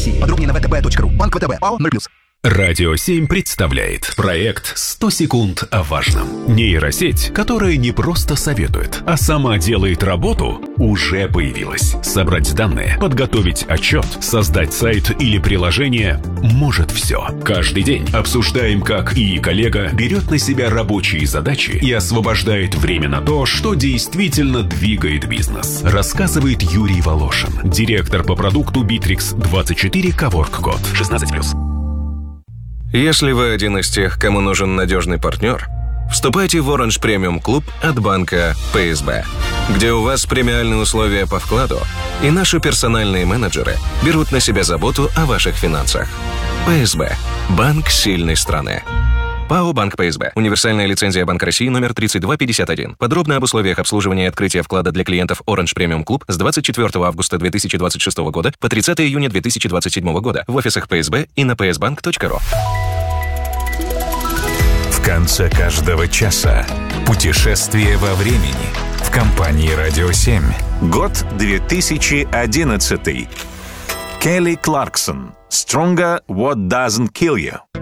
России. Подробнее на vtb.ru. Банк ВТБ. ПАО 0+. Радио 7 представляет проект «100 секунд о важном». Нейросеть, которая не просто советует, а сама делает работу, уже появилась. Собрать данные, подготовить отчет, создать сайт или приложение может все. Каждый день обсуждаем, как ИИ-коллега берет на себя рабочие задачи и освобождает время на то, что действительно двигает бизнес. Рассказывает Юрий Волошин, директор по продукту Bittrex24 Cowork-код 16+. Если вы один из тех, кому нужен надежный партнер, вступайте в Orange Premium Club от банка ПСБ, где у вас премиальные условия по вкладу, и наши персональные менеджеры берут на себя заботу о ваших финансах. ПСБ. Банк сильной страны. ПАО «Банк ПСБ». Универсальная лицензия Банка России номер 3251. Подробно об условиях обслуживания и открытия вклада для клиентов Orange Premium Club с 24 августа 2026 года по 30 июня 2027 года в офисах ПСБ и на psbank.ru. В конце каждого часа путешествие во времени в компании «Радио 7». Год 2011. Келли Кларксон. «Stronger What Doesn't Kill You».